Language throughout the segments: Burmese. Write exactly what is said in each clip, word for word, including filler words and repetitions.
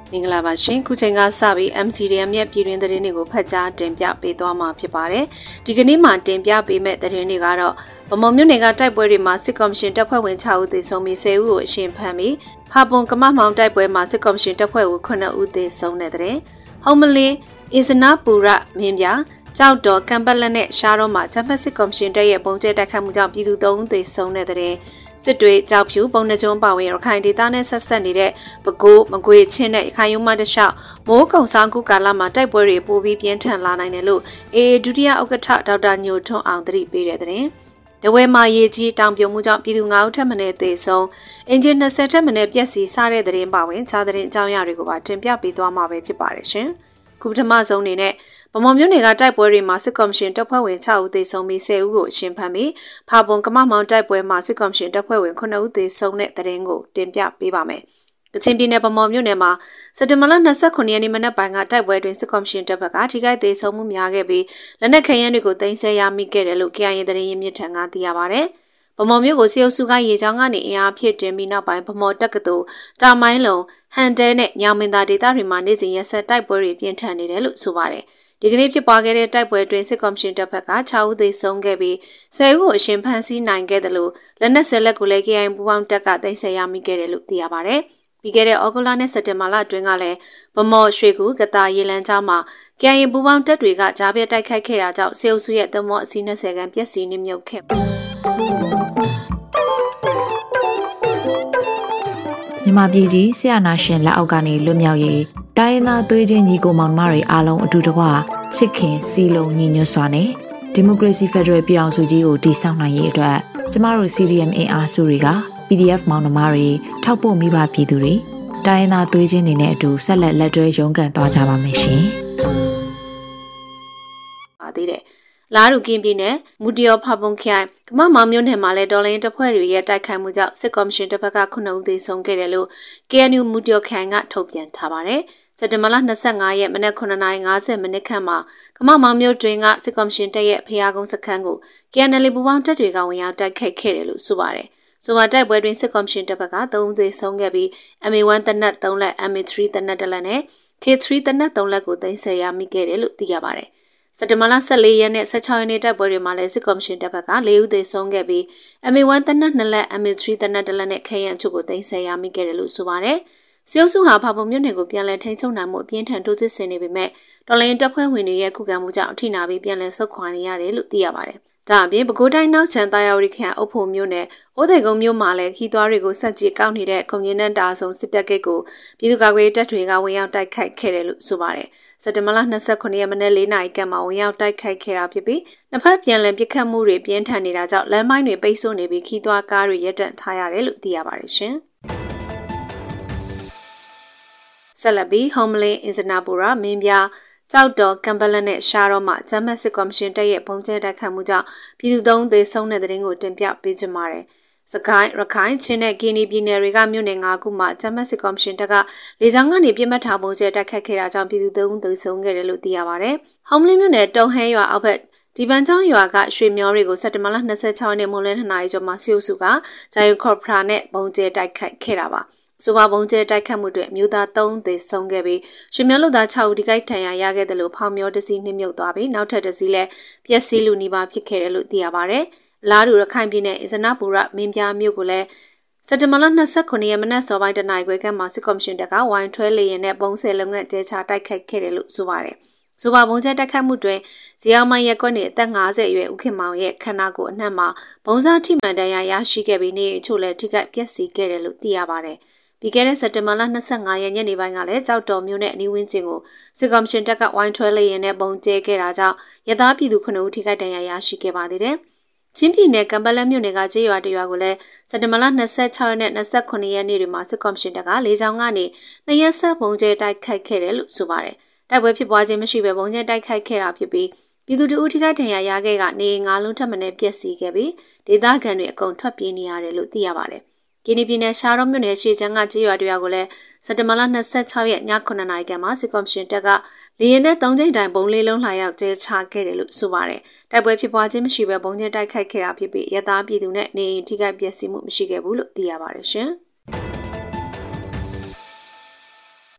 မင်္ဂလာပါရှင်ခုချိန်ကစပြီး M C D M ရဲ့ပြည်တွင်းသတင်းတွေကိုဖတ်ကြားတင်ပြပေးသွားမှာဖြစ်ပါတယ်ဒီကနေ့မှာတင်ပြပေးမဲ့သတင်းတွေကတော့ဗမော်မြို့နယ်ကတိုက်ပွဲတွေမှာစစ်ကော်မရှင်တပ်ဖွဲ့ဝင်၆ဦးသေဆုံးပြီး၁၀ဦးကိုအရှင်ဖမ်းပြီးဖာပွန်ကမမောင်တိုက်ပွဲမှာစစ်ကော်မရှင်တပ်ဖွဲ့ဝင်၉ဦးသေဆုံးတဲ့တဲ့ဟုံးမလင်းအစ္စနာပူရမင်းပြကြောက်တော်ကံပက်လက်နဲ့ရှားတော့မှာဂျပန်စစ်ကော်မရှင်တပ်ရဲ့ပုံကျဲတိုက်ခတ်မှုကြောင့်ပြည်သူ၃ဦးသေဆုံးတဲ့တဲ့စစ်တွေကြောက်ဖြူပုံနှကျုံးပါဝင်ရခိုင်ဒေသနဲ့ဆက်ဆက်နေတဲ့ပဲခူးမကွေးချင်းနဲ့ရခိုင်ရုံးမတလျှောက်မိုးကုံဆောင်ကူကာလမှာတိုက်ပွဲတွေပိုပြီးပြင်းထန်လာနိုင်တယ်လို့အေအေဒုတိယဥက္ကဋ္ဌဒေါက်တာညိုထွန်းအောင်သတိပေးတဲ့တဲ့တဝဲမှာရေကြီးတောင်ပြုံမှုကြောင့်ပြည်သူ၅ဦးထပ်မံသေဆုံးအင်ဂျင်၂၀ထပ်မံပျက်စီးစားတဲ့တဲ့ပါဝင်ခြားတဲ့အကြောင်းအရာတွေကိုပါတင်ပြပေးသွားမှာပဲဖြစ်ပါတယ်ရှင်ခုပထမဆုံးအနေနဲ့ဗမော်မြို့နယ်ကတိုက်ပွဲတွေမှာစစ်ကော်မရှင်တပ်ဖွဲ့ဝင်၆ဦးသေဆုံးပြီး၁၀ဦးကိုအရှင်ဖမ်းပြီးဖာပွန်ကမမောင်တိုက်ပွဲမှာစစ်ကော်မရှင်တပ်ဖွဲ့ဝင်၉ဦးသေဆုံးတဲ့သတင်းကိုတင်ပြပေးပါမယ်။ကချင်ပြည်နယ်ဗမော်မြို့နယ်မှာစက်တင်ဘာလ၂၉ရက်နေ့မနက်ပိုင်းကတိုက်ပွဲတွင်စစ်ကော်မရှင်တပ်ဘက်ကထိခိုက်သေဆုံးမှုများခဲ့ပြီးလက်နက်ခဲယမ်းတွေကိုတင်ဆက်ရမိခဲ့တယ်လို့ K I A သတင်းရင်းမြစ်ထံကသိရပါဗျ။ဗမော်မြို့ကိုစေအုပ်စုကရေချောင်းကနေအင်အားဖြည့်တင်ပြီးနောက်ပိုင်းဗမော်တက္ကသိုလ်တာမိုင်းလုံဟန်တဲနဲ့ညောင်မင်းသားဒေသတွေမှာနေ့စဉ်ရက်ဆက်တိုက်ပွဲတွေပြင်းထန်နေတယ်လို့ဆိုပါတယ်။ဒီကနေ့ဖြစ်ပွားခဲ့တဲ့တိုက်ပွဲတွင်စစ်ကော်မရှင်တပ်ဘက်က၆ဦးသေဆုံးခဲ့ပြီး၁၀ဦးကိုအရှင်ဖမ်းဆီးနိုင်ခဲ့တယ်လို့လက်နက်ဆက်လက်ကိုလည်း K I A ပူးပေါင်းတပ်ကတင်ဆက်ရမိခဲ့တယ်လို့သိရပါဗျ။ပြီးခဲ့တဲ့ဩဂုတ်လနဲ့စက်တင်ဘာလအတွင်းကလည်းဗမော်ရွှေကူကတာရေလန်းကြားမှာ K I A ပူးပေါင်းတပ်တွေကကြားပြတိုက်ခိုက်ခဲ့တာကြောင့်စေအုပ်စုရဲ့သမောအစီး၂၀ခန်းပျက်စီးနှိမ့်မြုပ်ခဲ့မြန်မာပြည်ကြီးဆရာနာရှင်လက်အောက်ကနေလွတ်မြောက်ရေးတိုင်းရင်းသားသွေးချင်းညီကိုမောင်မတွေအားလုံးအတူတကွချစ်ခင်စီလုံးညီညွတ်စွာနဲ့ဒီမိုကရေစီဖက်ဒရယ်ပြည်ထောင်စုကြီးကိုတည်ဆောက်နိုင်ရေးအတွက်ကျမတို့ C D M အင်အားစုတွေက P D F မောင်နှမတွေထောက်ပို့မိဘပြည်သူတွေတိုင်းရင်းသားသွေးချင်းတွေနဲ့အတူဆက်လက်လက်တွဲရုန်းကန်သွားကြပါမယ်ရှင်။ပါသေးတယ်။လာရူကင်းပြည်နယ်မူတရောဖာပုံခိုင်ကမမောင်မြို့နယ်မှာလည်းဒေါ်လာရင်းတပ်ဖွဲ့တွေရဲ့တိုက်ခိုက်မှုကြောင့်စစ်ကော်မရှင်တပ်ဘက်ကခုနှစ်ဦးသေဆုံးခဲ့တယ်လို့ K N U မူတရောခိုင်ကထုတ်ပြန်ထားပါတယ်။စက်တင်ဘာလ၂၅ရက်မနက်၉နာရီ၅၀မိနစ်ခန့်မှာကမမောင်မြို့တွင်ကစစ်ကော်မရှင်တပ်ရဲ့ဖျားကုန်းစခန်းကို K N L ပူပေါင်းတပ်တွေကဝင်ရောက်တိုက်ခိုက်ခဲ့တယ်လို့ဆိုပါတယ်။ဆိုပါတိုက်ပွဲတွင်စစ်ကော်မရှင်တပ်ဘက်က၃ဦးသေဆုံးခဲ့ပြီး M A ၁ တနက်၃လက် M A ၃ တနက်တစ်လက်နဲ့ K ၃ တနက်၃လက်ကိုသိမ်းဆည်းရမိခဲ့တယ်လို့သိရပါတယ်။စက်တင်ဘာလ၁၄ရက်နဲ့၁၆ရက်နေ့တိုက်ပွဲတွေမှာလည်းစစ်ကော်မရှင်တပ်ဘက်က၄ဦးသေဆုံးခဲ့ပြီး M A ၁ တနက်၂လက် M A ၃ တနက်တစ်လက်နဲ့ခဲယံအချို့ကိုသိမ်းဆည်းရမိခဲ့တယ်လို့ဆိုပါတယ်။စေအုပ်စုဟာဖာပုံမြို့နယ်ကိုပြန်လည်ထိန်းချုပ်နိုင်မှုအပြင်းထန်ထိုးစစ်ဆင်နေပေမဲ့တော်လိုင်းတပ်ဖွဲ့ဝင်တွေရဲ့ခုခံမှုကြောင့်အထိနာပြီးပြန်လည်ဆုတ်ခွာနေရတယ်လို့သိရပါတယ်။ဒါအပြင်ပဲခူးတိုင်းနောက်ချန်တာယာဝတီခရိုင်အုပ်ဖို့မြို့နယ်အိုးသိကုန်းမြို့မှာလည်းခီးသွွားတွေကိုဆက်ကြည့်ကောက်နေတဲ့ကွန်မြူနတီတာဆုံစစ်တပ်ကိတ်ကိုပြည်သူ့ကာကွယ်တပ်တွေကဝင်ရောက်တိုက်ခိုက်ခဲ့တယ်လို့ဆိုပါတယ်။စက်တင်ဘာလ၂၉ရက်မနက်၄နာရီခန့်မှာဝင်ရောက်တိုက်ခိုက်ခဲ့တာဖြစ်ပြီးနှစ်ဖက်ပြန်လည်ပစ်ခတ်မှုတွေပြင်းထန်နေတာကြောင့်လမ်းမိုင်းတွေပိတ်ဆို့နေပြီးခီးသွွားကားတွေရပ်တန့်ထားရတယ်လို့သိရပါတယ်ရှင်။ဆက်လက်ပြီးဟုံးမလင်းအင်စနာပူရာမင်းပြကြောက်တော်ကံပလက်နဲ့ရှားတော့မှဂျမတ်စစ်ကော်မရှင်တပ်ရဲ့ပုံကျဲတိုက်ခတ်မှုကြောင့်ပြည်သူသုံးသေဆုံးတဲ့တဲ့ရင်ကိုတင်ပြပေးကြပါမယ်။စကိုင်းရခိုင်ချင်းနဲ့ဂီနီပြည်နယ်တွေကမြို့နယ်၅ခုမှာဂျမတ်စစ်ကော်မရှင်တပ်ကလေကြောင်းကနေပြစ်မှတ်ထားပုံကျဲတိုက်ခတ်ခဲ့တာကြောင့်ပြည်သူသုံးသေဆုံးခဲ့တယ်လို့သိရပါဗျ။ဟုံးမလင်းမြို့နယ်တုံဟဲရွာအောက်ဘက်ဒီပန်းချောင်းရွာကရွှေမျောတွေကိုစက်တင်ဘာလ၂၆ရက်နေ့မိုးလင်း၂နာရီကျော်မှာစီအုပ်စုကဂျိုင်ကော့ပရာနဲ့ပုံကျဲတိုက်ခတ်ခဲ့တာပါ။ဆိုပါပုံကျဲတိုက်ခတ်မှုတွေမြို့သား၃သေဆုံးခဲ့ပြီးရွှေမျောလူသား၆ဦးဒီကိတ်ထံရရခဲ့တယ်လို့ဖောင်မျောတစီနှိမ့်မြုပ်သွားပြီးနောက်ထပ်တစီလည်းပျက်စီးလူနီးပါးဖြစ်ခဲ့တယ်လို့သိရပါဗျ။လာတူရခိုင်ပြည်နယ်အစ္စနာပူရမင်းပြားမြို့ကိုလည်းစက်တင်ဘာလ၂၉ရက်မနက်စောပိုင်းတနာရီခွဲခန့်မှာစစ်ကော်မရှင်တပ်ကဝိုင်းထွဲလေရင်နဲ့ပုံဆယ်လုံးနဲ့တဲချတိုက်ခိုက်ခဲ့တယ်လို့ဆိုပါတယ်။ဆိုပါပုံကျဲတိုက်ခိုက်မှုတွင်ဇီယောင်မိုင်ရက်ကွက်နေအသက်၅၀အရွယ်ဦးခင်မောင်ရဲ့ခန္ဓာကိုယ်အနှံ့မှာဘုံစားထိမှန်တရားရရှိခဲ့ပြီးနေအချို့လည်းထိခိုက်ပျက်စီးခဲ့တယ်လို့သိရပါတယ်။ပြီးခဲ့တဲ့စက်တင်ဘာလ၂၅ရက်ညနေပိုင်းကလည်းကြောက်တော်မြို့နယ်အနီးဝန်းကျင်ကိုစစ်ကော်မရှင်တပ်ကဝိုင်းထွဲလေရင်နဲ့ပုံကျဲခဲ့တာကြောင့်ရသားပြည်သူခုနှစ်ဦးထိခိုက်ဒဏ်ရာရရှိခဲ့ပါသေးတယ်။ချင်းပြည်နယ်ကံပလက်မြို့နယ်ကကျေးရွာတရွာကိုလည်းစက်တင်ဘာလ၂၆ရက်နဲ့၂၉ရက်နေ့တွေမှာစစ်ကော်မရှင်တပ်ကလေကြောင်းကနေနှစ်ရက်ဆက်ပုံကျဲတိုက်ခိုက်ခဲ့တယ်လို့ဆိုပါတယ်။တိုက်ပွဲဖြစ်ပွားခြင်းမရှိဘဲပုံကျဲတိုက်ခိုက်ခဲ့တာဖြစ်ပြီးပြည်သူတို့ထိခိုက်ဒဏ်ရာရခဲ့ကနေငါးလုံးထပ်မံပျက်စီးခဲ့ပြီးဒေသခံတွေအကုန်ထွက်ပြေးနေရတယ်လို့သိရပါတယ်။ကီနီပြည်နယ်ရှားတော်မြို့နယ်ရှေ့ချမ်းကကျေးရွာတွေကလည်းစက်တင်ဘာလ၂၆ရက်ည9နာရီခန့်မှာစစ်ကော်မရှင်တပ်ကလေရင်နဲ့သုံးကြိမ်တိုင်ပုံလေးလုံးလှရောက်ကျဲချခဲ့တယ်လို့ဆိုပါတယ်။တိုက်ပွဲဖြစ်ပွားခြင်းမရှိဘဲပုံကျဲတိုက်ခိုက်ခဲ့တာဖြစ်ပြီးရသားပြည်သူနဲ့နေအိမ်ထိခိုက်ပျက်စီးမှုမရှိခဲ့ဘူးလို့သိရပါတယ်ရှင်။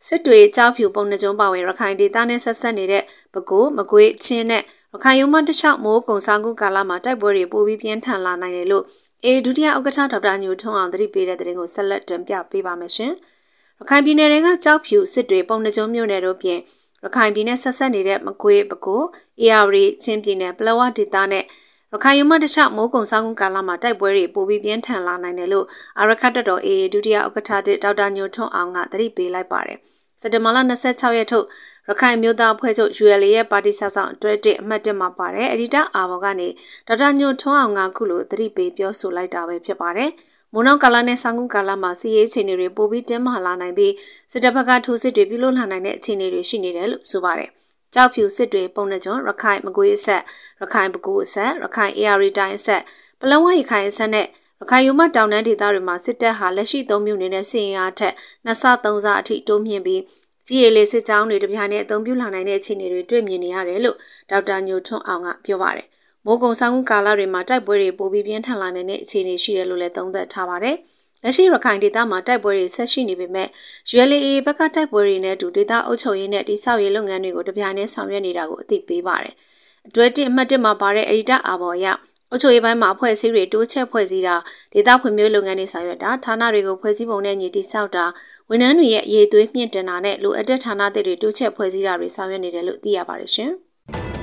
စစ်တွေကြောက်ဖြူပုံနှကြုံပါဝင်ရခိုင်ဒေသနဲ့ဆက်ဆက်နေတဲ့ပဲခူးမကွေးချင်းနဲ့ရခိုင်ရုံးမတစ်လျှောက်မိုးကုံဆောင်ကူကာလမှာတိုက်ပွဲတွေပိုပြီးပြင်းထန်လာနိုင်တယ်လို့အေဒုတိယဥက္ကဋ္ဌဒေါက်တာညိုထွန်းအောင်သတိပေးတဲ့သတင်းကိုဆက်လက်တင်ပြပေးပါမယ်ရှင်။ရခိုင်ပြည်နယ်ကကြောက်ဖြူစစ်တွေပုံနှကြုံမြို့နယ်တို့ပြင်ရခိုင်ပြည်နယ်ဆက်ဆက်နေတဲ့မကွေးပဲခူးအေရဝတီချင်းပြည်နယ်ပလောဝဒေသနဲ့ရခိုင်ရုံးမတစ်လျှောက်မိုးကုံဆောင်ကူကာလမှာတိုက်ပွဲတွေပိုပြီးပြင်းထန်လာနိုင်တယ်လို့အာရခတ်တော်အေဒုတိယဥက္ကဋ္ဌဒေါက်တာညိုထွန်းအောင်ကသတိပေးလိုက်ပါတယ်။စက်တင်ဘာလ၂၆ရက်ထုတ်ရခိုင်မျိုးသားအဖွဲ့ချုပ် ယူ အယ် အေ ရဲ့ပါတီစာဆောင်အတွဲတစ်အမှတ်တစ်မှာပါတယ်။အဒီတာအာဘော်ကနေဒေါက်တာညိုထွန်းအောင်ကခုလိုသတိပေးပြောဆိုလိုက်တာပဲဖြစ်ပါတယ်။မိုးနောက်ကာလနဲ့ဆောင်းကူကာလမှာစီးရေးအခြေအနေတွေပိုပြီးတင်းမာလာနိုင်ပြီးစစ်တပ်ဘက်ကထိုးစစ်တွေပြုလုပ်လာနိုင်တဲ့အခြေအနေတွေရှိနေတယ်လို့ဆိုပါတယ်။ကြောက်ဖြူစစ်တွေပုံနှကြုံရခိုင်မကွေးအဆက်ရခိုင်ပဲခူးအဆက်ရခိုင်အေရီတိုင်းအဆက်ပလောဝရခိုင်အဆက်နဲ့ရခိုင်ရုံးမတောင်တန်းဒေသတွေမှာစစ်တပ်ဟာလက်ရှိသုံးမျိုးနေတဲ့စီရင်အားထက်နှစ်ဆသုံးဆအထိတိုးမြင့်ပြီးကြီးရည်လေးစစ်ကြောင်းတွေတပြားနဲ့အသုံးပြုလာနိုင်တဲ့အခြေအနေတွေတွေ့မြင်နေရတယ်လို့ဒေါက်တာညိုထွန်းအောင်ကပြောပါတယ်။မိုးကုံဆောင်ကူကာလတွေမှာတိုက်ပွဲတွေပိုပြီးပြင်းထန်လာနေတဲ့အခြေအနေရှိတယ်လို့လည်းသုံးသပ်ထားပါတယ်။လက်ရှိရခိုင်ဒေသမှာတိုက်ပွဲတွေဆက်ရှိနေပေမဲ့ ယူ အယ် အေ ဘက်ကတိုက်ပွဲတွေနဲ့အတူဒေသအုပ်ချုပ်ရေးနဲ့တိစောက်ရေးလုပ်ငန်းတွေကိုတပြားနဲ့ဆောင်ရွက်နေတာကိုအသိပေးပါတယ်။အတွဲတစ်အမှတ်တစ်မှာပါတဲ့အဒီတာအာဘော်ရအုပ်ချုပ်ရေးပိုင်းမှာအဖွဲ့အစည်းတွေတိုးချက်ဖွဲ့စည်းတာဒေသဖွံ့ဖြိုးလုပ်ငန်းတွေဆောင်ရွက်တာဌာနတွေကိုဖွဲ့စည်းပုံနဲ့ညီတိစောက်တာဝန်ထမ်းတွေရဲ့အရေးသွေးမြင့်တင်တာနဲ့လိုအပ်တဲ့ဌာနတွေတိုးချက်ဖွဲ့စည်းတာတွေဆောင်ရွက်နေတယ်လို့သိရပါတယ်ရှင်။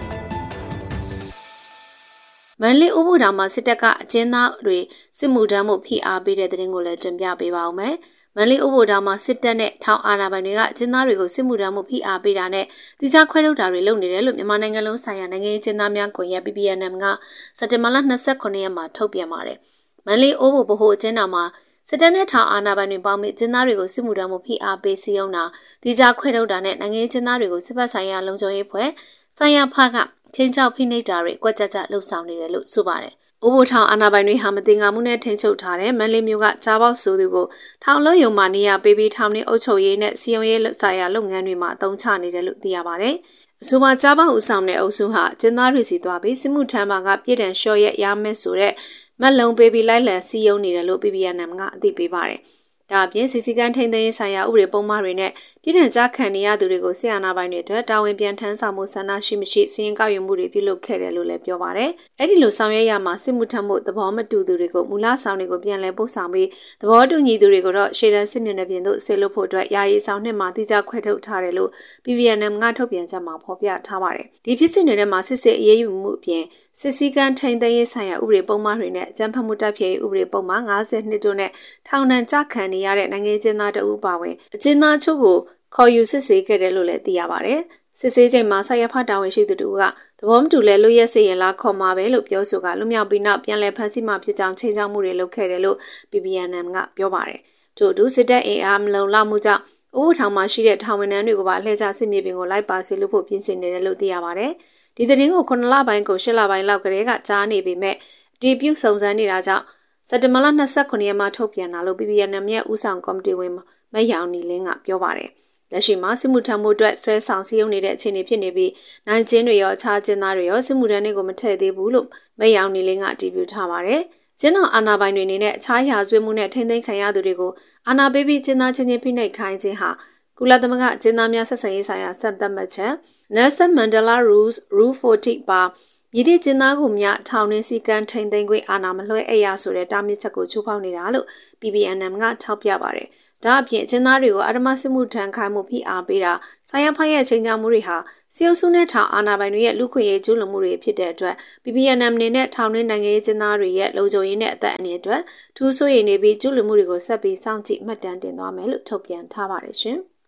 မန္တလေးဥပဒေတော်မှာစစ်တပ်ကအကျဉ်းသားတွေစစ်မှုထမ်းမှုဖိအားပေးတဲ့သတင်းကိုလည်းတင်ပြပေးပါဦးမယ်။မန္တလေးဥပဒေတော်မှာစစ်တပ်နဲ့ထောင်အာဏာပိုင်တွေကအကျဉ်းသားတွေကိုစစ်မှုထမ်းမှုဖိအားပေးတာနဲ့တိကျခွဲထုတ်တာတွေလုပ်နေတယ်လို့မြန်မာနိုင်ငံလုံးဆိုင်ရာနိုင်ငံရေးအကျဉ်းသားများကွန်ရက် ပီ ပီ အန် အမ် ကစက်တင်ဘာလ၂၉ရက်မှာထုတ်ပြန်ပါတယ်။မန္တလေးအိုးဘိုဗဟိုအကျဉ်းတော်မှာစစ်တပ်နဲ့ထောင်အာဏာပိုင်တွေပေါင်းပြီးကျင်းသားတွေကိုစစ်မှုထမ်းမှုဖိအားပေးစီအောင်တာတိကျခွဲထုတ်တာနဲ့နိုင်ငံရေးကျင်းသားတွေကိုစစ်ဘက်ဆိုင်ရာလုံခြုံရေးဖွဲ့ဆိုင်ရာဖကချင်းချောက်ဖိနှိပ်တာတွေကွက်ကြကြလှုပ်ဆောင်နေတယ်လို့ဆိုပါတယ်။အိုးဘိုထောင်အာဏာပိုင်တွေဟာမတင်ငါမှုနဲ့ထိန်းချုပ်ထားတဲ့မန္တလေးမြို့ကကြားပေါက်ဆိုသူကိုထောင်လုံးယုံမှနေရပေးပြီးထောင်နေအုပ်ချုပ်ရေးနဲ့စီယုံရေးဆိုင်ရာလုပ်ငန်းတွေမှာအသုံးချနေတယ်လို့သိရပါတယ်။အဆိုပါကြားပေါက်ဦးဆောင်တဲ့အုပ်စုဟာကျင်းသားတွေစီသွားပြီးစစ်မှုထမ်းမှာကပြည်တံလျှော့ရက်ရမယ်ဆိုတဲ့မက်လုံးပေးပြီးလိုက်လံစီယုံနေတယ်လို့ ပီ ပီ အန် အမ် ကအသိပေးပါတယ်။ဒါအပြင်စီစီကန်းထိန်းသိမ်းရေးဆိုင်ရာဥပဒေပုံမှားတွေနဲ့ပြည်ထံကြားခံနေရသူတွေကိုဆီယနာပိုင်းတွေအတွက်တာဝန်ပြန်ထမ်းဆောင်မှုဆန္ဒရှိမရှိစီရင်ကောက်ယူမှုတွေပြုလုပ်ခဲ့တယ်လို့လည်းပြောပါတယ်။အဲ့ဒီလိုဆောင်ရွက်ရမှာစစ်မှုထမ်းမှုသဘောမတူသူတွေကိုမူလဆောင်တွေကိုပြန်လည်ပို့ဆောင်ပြီးသဘောတူညီသူတွေကိုတော့ရှေ့တန်းစစ်မျက်နှာပြင်သို့ဆေလွတ်ဖို့အတွက်ယာယီဆောင်နှစ်မှာတိကျခွဲထုတ်ထားတယ်လို့ ပီ ပီ အန် အမ် ကထုတ်ပြန်ချက်မှာဖော်ပြထားပါတယ်။ဒီဖြစ်စဉ်တွေထဲမှာစစ်စစ်အရေးယူမှုအပြင်စစ်စည်းကမ်းထိန်းသိမ်းရေးဆိုင်ရာဥပဒေပုံမှားတွေနဲ့အကြမ်းဖက်မှုတပ်ဖြတ်ရေးဥပဒေပုံမှား၅၀နှစ်တို့နဲ့ထောင်ဒဏ်ကြခံနေရတဲ့နိုင်ငံကျင်းသားတအုပ်ပါဝင်အကျဉ်းသားချုပ်ကိုခေါ်ယူစစ်ဆေးခဲ့တယ်လို့လည်းသိရပါတယ်။စစ်ဆေးချိန်မှာဆရာဖတာဝန်ရှိသူတို့ကသဘောမတူလဲလွတ်ရက်စေရင်လားခေါ်မှာပဲလို့ပြောဆိုကလွတ်မြောက်ပြီးနောက်ပြန်လည်ဖမ်းဆီးမှဖြစ်ကြောင်းချိန်ချောက်မှုတွေလုပ်ခဲ့တယ်လို့ ပီ ပီ အန် အမ် ကပြောပါတယ်။ထို့အတူစစ်တပ်အင်အားမလုံလောက်မှုကြောင့်အိုးထောင်မှာရှိတဲ့ထောင်ဝန်ထမ်းတွေကိုပါအလှည့်ကျစစ်မြေပြင်ကိုလိုက်ပါစေလို့ဖို့ပြင်ဆင်နေတယ်လို့သိရပါတယ်။ဒီသတင်းကိုခုနှစ်လပိုင်းကိုရှစ်လပိုင်းလောက်ကတည်းကကြားနေပေမဲ့အတီးပြုတ်စုံစမ်းနေတာကြောင့်စက်တင်ဘာလ၂၉ရက်မှာထုတ်ပြန်တာလို့ ပီ ပီ အန် အမ် ရဲ့ဦးဆောင်ကော်မတီဝင်မယောင်နီလင်းကပြောပါတယ်။လက်ရှိမှာစစ်မှုထမ်းမှုအတွက်ဆွဲဆောင်စည်းရုံးနေတဲ့အခြေအနေဖြစ်နေပြီးနိုင်ကျင်းတွေရောအခြားကျင်းသားတွေရောစစ်မှုထမ်းတွေကိုမထည့်သေးဘူးလို့မယောင်နီလင်းကအတည်ပြုထားပါတယ်။ကျင်းတော်အာဏာပိုင်တွေအနေနဲ့အခြားရာဇဝတ်မှုနဲ့ထိန်းသိမ်းခံရသူတွေကိုအာဏာပေးပြီးကျင်းသားချင်းချင်းဖိနှိပ်ခိုင်းခြင်းဟာကုလသမဂ္ဂကျင်းသားများဆက်ဆံရေးဆိုင်ရာစံသတ်မှတ်ချက် Nelson Mandela Rules Rule forty ပါမြည်သည့်ကျင်းသားကိုမြထောင်တွင်းစည်းကမ်းထိန်းသိမ်းခွင့်အာဏာမလွှဲအပ်ရဆိုတဲ့တားမြစ်ချက်ကိုချိုးဖောက်နေတာလို့ ပီ ပီ အန် အမ် ကထောက်ပြပါတယ်။ဒါအပြင်ကျင်းသားတွေကိုအဓမ္မစစ်မှုထမ်းခိုင်းမှုဖိအားပေးတာဆိုင်ရဖိုင်ရဲ့ချိန်ချောက်မှုတွေဟာစီအုပ်စုနဲ့ထောင်အာဏာပိုင်တွေရဲ့လူခွင့်ရေးကျူးလွန်မှုတွေဖြစ်တဲ့အတွက် ပီ ပီ အန် အမ် အနေနဲ့ထောင်တွင်းနိုင်ငံရေးကျင်းသားတွေရဲ့လုံခြုံရေးနဲ့အသက်အန္တရာယ်အတွက်ထူးဆိုးရည်နေပြီးကျူးလွန်မှုတွေကိုဆက်ပြီးစောင့်ကြည့်မှတ်တမ်းတင်သွားမယ်လို့ထုတ်ပြန်ထားပါတယ်ရှင်။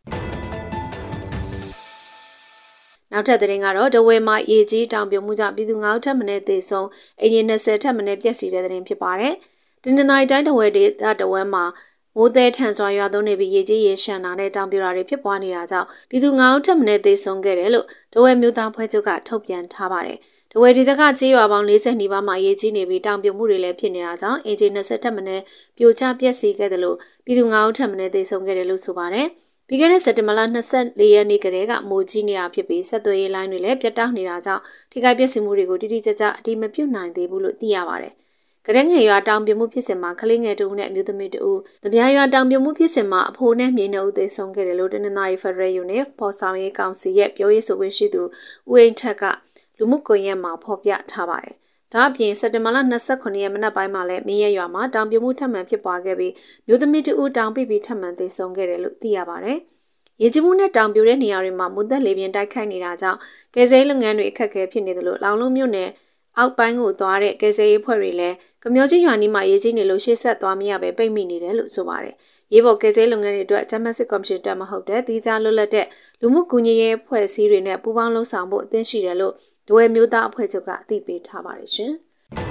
နောက်ထပ်သတင်းကတော့ဒဝဲမှာရေကြီးတောင်ပြုံမှုကြောင့်ပြည်သူငါးဦးထပ်မံသေဆုံးအင်ဂျင်၂၀ထပ်မံပျက်စီးတဲ့သတင်းဖြစ်ပါတယ်။ဒီနေ့တိုင်းတိုင်းဒဝဲဒေသဒဝဲမှာမိုးသည်ထန်စွာရွာသွန်းနေပြီးရေကြီးရေရှမ်းတာနဲ့တောင်ပြိုတာတွေဖြစ်ပွားနေတာကြောင့်ပြည်သူငါးဦးထပ်မံသေဆုံးခဲ့တယ်လို့ဒဝဲမြို့သားဖွဲ့ချုပ်ကထုတ်ပြန်ထားပါတယ်။ဒဝဲဒေသကကြေးရွာပေါင်း၄၀နီးပါးမှာရေကြီးနေပြီးတောင်ပြိုမှုတွေလည်းဖြစ်နေတာကြောင့်အင်ဂျင်၂၀ထပ်မံပြိုကျပျက်စီးခဲ့တယ်လို့ပြည်သူငါးဦးထပ်မံသေဆုံးခဲ့တယ်လို့ဆိုပါတယ်။ပြီးခဲ့တဲ့စက်တင်ဘာလ၂၄ရက်နေ့ကတည်းကမိုးကြီးနေတာဖြစ်ပြီးဆက်သွယ်ရေးလိုင်းတွေလည်းပြတ်တောက်နေတာကြောင့်ထိခိုက်ပျက်စီးမှုတွေကိုတိတိကျကျအတိမပြုတ်နိုင်သေးဘူးလို့သိရပါတယ်။ကကရငယ်ရွာတောင်ပြမှုဖြစ်စဉ်မှာကလေးငယ်တူနဲ့အမျိုးသမီးတူတပြားရွာတောင်ပြမှုဖြစ်စဉ်မှာအဖိုးနဲ့မြေနှုတ်သေးဆုံးခဲ့တယ်လို့တနင်္သာရီ Federal Unit ပေါ်ဆောင်ရေးကောင်စီရဲ့ပြောရေးဆိုခွင့်ရှိသူဦးအိမ်ထက်ကလူမှုကွန်ရက်မှာဖော်ပြထားပါတယ်။ဒါအပြင်စက်တင်ဘာလ၂၉ရက်မနက်ပိုင်းမှာလည်းမင်းရရွာမှာတောင်ပြမှုထပ်မံဖြစ်ပွားခဲ့ပြီးမျိုးသမီးတူတောင်ပြပြီးထပ်မံသေးဆုံးခဲ့တယ်လို့သိရပါတယ်။ရေကြီးမှုနဲ့တောင်ပြိုတဲ့နေရာတွေမှာမူသက်လေပြင်းတိုက်ခိုက်နေတာကြောင့်ကယ်ဆယ်လုပ်ငန်းတွေအခက်အခဲဖြစ်နေတယ်လို့လောင်လုံးမြို့နယ်အောက်ပိုင်းကိုသွားတဲ့ကယ်ဆယ်ရေးဖွဲ့တွေလည်းကမျောကြီးရွာနီးမှာရေကြီးနေလို့ရှေ့ဆက်သွားမရပဲပိတ်မိနေတယ်လို့ဆိုပါတယ်။ရေပေါ်ကယ်ဆယ်လုပ်ငန်းတွေအတွက်ဂျမတ်စစ်ကော်မရှင်တက်မဟုတ်တဲ့တီးခြားလွတ်လပ်တဲ့လူမှုကူညီရေးဖွဲ့စည်းတွေနဲ့ပူးပေါင်းလှုပ်ဆောင်ဖို့အသင့်ရှိတယ်လို့ဒဝဲမျိုးသားအဖွဲ့ချုပ်ကအသိပေးထားပါတယ်ရှင်။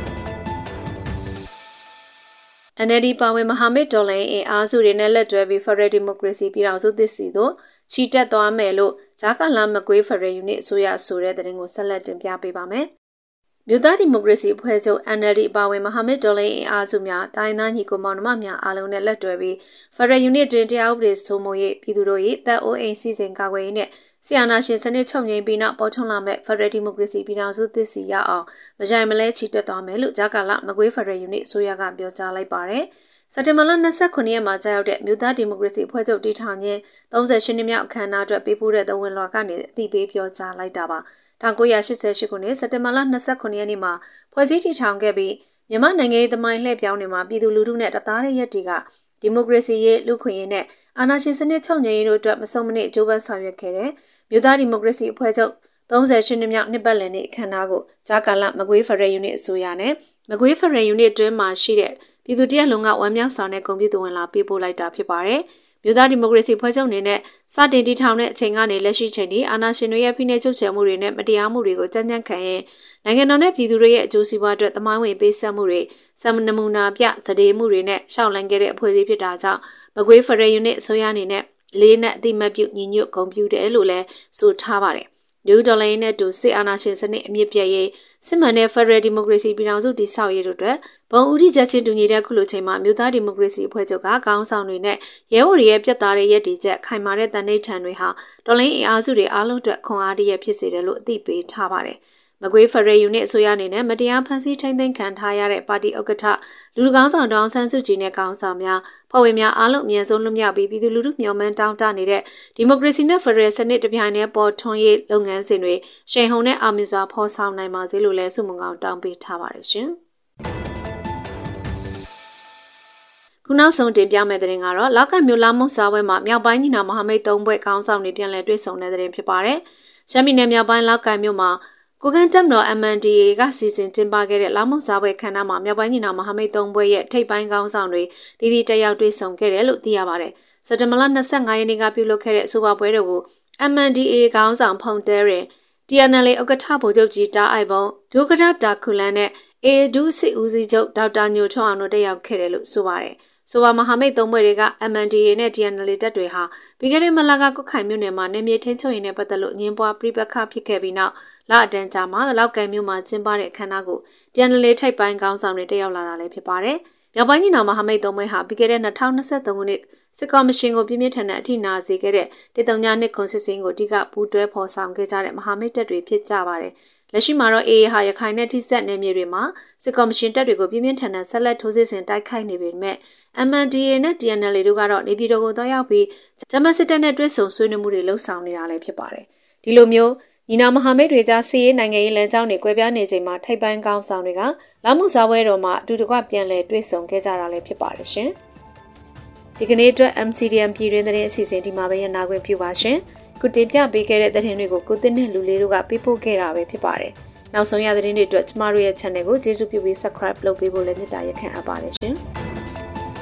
N L D ပါဝင်မဟာမိတ်တော်လှန်ရေးအင်အားစုတွေနဲ့လက်တွဲပြီး Federal Democracy ပြည်ထောင်စုသစ်စီသို့ချီတက်သွားမယ်လို့ဂျာကာလာမကွေး Federal Unit အစိုးရဆိုတဲ့သတင်းကိုဆက်လက်တင်ပြပေးပါမယ်။မြို့သားဒီမိုကရေစီအဖွဲ့ချုပ် N L D ပါဝင်မဟာမိတ်တော်လှန်ရေးအင်အားစုများတိုင်းသားညီကိုမောင်နှမများအားလုံးနဲ့လက်တွဲပြီး Federal Unit တွင်တရားဥပဒေစိုးမိုးရေးပြည်သူတို့၏တပ်အိုးအိမ်စီစဉ်ကာကွယ်ရေးနဲ့ဆီယနာရှင်စနစ်ချုပ်ငြိမ်းပြီးနောက်ပေါ်ထွန်းလာမဲ့ Federal Democracy ပြည်ထောင်စုသစ်စီရအောင်မကြိုင်မလဲချီတက်သွားမယ်လို့ဂျာကာလာမကွေး Federal Unit အစိုးရကပြောကြားလိုက်ပါတယ်။စက်တင်ဘာလ၂၉ရက်မှာကြာရောက်တဲ့မြို့သားဒီမိုကရေစီအဖွဲ့ချုပ်တည်ထောင်ခြင်း၃၈နှစ်မြောက်အခမ်းအနားအတွက်ပေးပို့တဲ့သဝင်လွှာကနေအသိပေးပြောကြားလိုက်တာပါ။၁၉၈၈ခုနှစ်စက်တင်ဘာလ၂၉ရက်နေ့မှာဖွဲ့စည်းတည်ထောင်ခဲ့ပြီးမြန်မာနိုင်ငံရေးသမိုင်းလှည့်ပြောင်းနေမှာပြည်သူလူထုနဲ့တသားတဲ့ရက်တွေကဒီမိုကရေစီရေးလူခွင့်ရေးနဲ့အာဏာရှင်စနစ်ချုပ်ငြိမ်းရေးတို့အတွက်မဆုံးမနစ်အကျိုးပန်းဆောင်ရွက်ခဲ့တဲ့မြို့သားဒီမိုကရေစီအဖွဲ့ချုပ်၃၈နှစ်မြောက်နှစ်ပတ်လည်နေ့အခမ်းအနားကိုဂျာကာလမကွေး Federal Unit အစိုးရနဲ့မကွေး Federal Unit တွင်မှာရှိတဲ့ပြည်သူတရက်လုံးကဝမ်းမြောက်စွာနဲ့ဂုဏ်ပြုသဝင်လာပေးပို့လိုက်တာဖြစ်ပါတယ်။မြို့သားဒီမိုကရေစီဖွဲ့ချုပ်အနေနဲ့စတင်တည်ထောင်တဲ့အချိန်ကနေလက်ရှိချိန်ထိအာဏာရှင်တွေရဲ့ဖိနှိပ်ချုပ်ချယ်မှုတွေနဲ့မတရားမှုတွေကိုကြမ်းကြမ်းခံရင်နိုင်ငံတော်နဲ့ပြည်သူတွေရဲ့အကျိုးစီးပွားအတွက်သမိုင်းဝင်ပေးဆက်မှုတွေစမနမူနာပြစဒေးမှုတွေနဲ့ရှောက်လန်းခဲ့တဲ့အဖွဲ့အစည်းဖြစ်တာကြောင့်မကွေး Federal Unit အစိုးရအနေနဲ့လေးနက်အတိမတ်ပြုညီညွတ်ဂုဏ်ပြုတယ်လို့လည်းဆိုထားပါတယ်။လူဒေါ်လာရင်းနဲ့တူစစ်အာဏာရှင်စနစ်အမြင့်ပြည့်ရေးစစ်မှန်တဲ့ Federal Democracy ပြည်ထောင်စုတည်ဆောက်ရေးတို့အတွက်ဘုံဦးထိချက်ချင်းတူညီတဲ့ခုလိုချိန်မှာမြို့သားဒီမိုကရေစီအဖွဲ့ချုပ်ကကောင်းဆောင်တွေနဲ့ရဲဘော်တွေရဲ့ပြတ်သားတဲ့ရည်တည်ချက်ခိုင်မာတဲ့တန်ဋိဌာန်တွေဟာတော်လိုင်းအင်အားစုတွေအားလုံးအတွက်ခွန်အားတရဖြစ်စေတယ်လို့အသိပေးထားပါတယ်။မကွေး Federal Unit အစိုးရအနေနဲ့မတရားဖန်ဆီးထိန်းသိမ်းခံထားရတဲ့ပါတီဥက္ကဋ္ဌလူကောင်းဆောင်တောင်ဆန်းစုကြည်နဲ့ကောင်းဆောင်များဖွဲ့ဝင်များအားလုံးအမြဲဆုံးလွတ်မြောက်ပြီးပြည်သူလူထုမျှော်မှန်းတောင်းတနေတဲ့ဒီမိုကရေစီနဲ့ Federal စနစ်တပြိုင်တည်းပေါ်ထွန်းရေးလုပ်ငန်းစဉ်တွေရှိန်ဟုန်တဲ့အောင်မြင်စွာဖော်ဆောင်နိုင်ပါစေလို့လည်းဆုမွန်ကောင်းတောင်းပေးထားပါတယ်ရှင်။ခုနောက်ဆုံးတင်ပြမယ့်သတင်းကတော့လောက်ကမြို့လာမုတ်စားပွဲမှာမြောက်ပိုင်းညီနောင်မဟာမိတ်သုံးဘွဲ့ခေါင်းဆောင်တွေပြန်လည်တွေ့ဆုံတဲ့သတင်းဖြစ်ပါတယ်။ရှမ်းပြည်နယ်မြောက်ပိုင်းလောက်ကမြို့မှာကိုကန်တက်မတော် M N D A ကစီစဉ်ကျင်းပခဲ့တဲ့လောင်မုတ်စားပွဲခမ်းနားမှာမြောက်ပိုင်းညီနောင်မဟာမိတ်သုံးဘွဲ့ရဲ့ထိပ်ပိုင်းခေါင်းဆောင်တွေတည်တည်တက်ရောက်တွေ့ဆုံခဲ့တယ်လို့သိရပါတယ်။စက်တင်ဘာလ၂၅ရက်နေ့ကပြုလုပ်ခဲ့တဲ့အဆိုပါပွဲတွေကို M N D A ခေါင်းဆောင်ဖုန်တဲရင် T N L A ဥက္ကဋ္ဌဗိုလ်ချုပ်ကြီးတာအိုက်ဘုံဒုက္ကဋ္ဌတာခုလန်နဲ့ A ဒုစစ်ဦးစီးချုပ်ဒေါက်တာညိုထွန်းအောင်တို့တက်ရောက်ခဲ့တယ်လို့ဆိုပါတယ်။ဆိုပါမဟာမိတ်သုံးဘွဲ့တွေက M N D A နဲ့ T N L A တပ်တွေဟာပြီးခဲ့တဲ့မလကကုတ်ခိုင်မြို့နယ်မှာနေမြေထိန်းချုပ်ရေးနဲ့ပတ်သက်လို့ညင်ပွားပြပခါဖြစ်ခဲ့ပြီးနောက်လအတန်းကြာမှာလောက်ကန်မြို့မှာကျင်းပတဲ့အခမ်းအနားကို T N L A ထိပ်ပိုင်းခေါင်းဆောင်တွေတက်ရောက်လာတာလည်းဖြစ်ပါတယ်။မြောက်ပိုင်းညီနောင်မဟာမိတ်သုံးဘွဲ့ဟာပြီးခဲ့တဲ့၂၀၂၃ခုနှစ်စစ်ကော်မရှင်ကိုပြင်းပြထန်တဲ့အထိနာစေခဲ့တဲ့တေတုံညာနှစ်ခွန်စစ်စင်းကိုအဓိကပူးတွဲဖော်ဆောင်ခဲ့ကြတဲ့မဟာမိတ်တပ်တွေဖြစ်ကြပါတယ်။လက်ရှိမှာတော့ A A ဟာရခိုင်နဲ့ထိစပ်နေမြေတွေမှာစစ်ကော်မရှင်တပ်တွေကိုပြင်းပြထန်တဲ့ဆက်လက်ထိုးစစ်ဆင်တိုက်ခိုက်နေပေမဲ့ M N D A နဲ့ T N L A တို့ကတော့နေပြည်တော်ကိုသွားရောက်ပြီးဂျမတ်စစ်တပ်နဲ့တွဲဆုံဆွေးနွေးမှုတွေလှုပ်ဆောင်နေတာလည်းဖြစ်ပါတယ်။ဒီလိုမျိုးညီနောင်မဟာမိတ်တွေကြားစီးရေးနိုင်ငံရေးလမ်းကြောင်းတွေကွဲပြားနေချိန်မှာထိုက်ပိုင်းကောင်းဆောင်တွေကလောင်မှုစားပွဲတော်မှာအတူတကွပြန်လည်တွေ့ဆုံခဲ့ကြတာလည်းဖြစ်ပါတယ်ရှင်။ဒီကနေ့အတွက် M C D M ပြည်တွင်းသတင်းအစီအစဉ်ဒီမှာပဲရနာခွင့်ပြုပါရှင်။ခုတင်ပြပေးခဲ့တဲ့သတင်းတွေကိုကိုတင်နဲ့လူလေးတို့ကပေးပို့ခဲ့တာပဲဖြစ်ပါတယ်။နောက်ဆုံးရသတင်းတွေအတွက်ကျမတို့ရဲ့ channel ကိုကျေးဇူးပြုပြီး subscribe လုပ်ပေးဖို့လည်းမေတ္တာရပ်ခံအပ်ပါတယ်ရှင်။